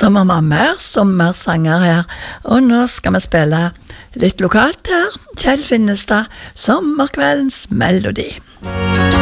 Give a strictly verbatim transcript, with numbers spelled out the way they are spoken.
Så må vi ha mer sommersanger her, og nå skal vi spille litt lokalt her. Kjell Finnestad, Sommerkveldens melodi.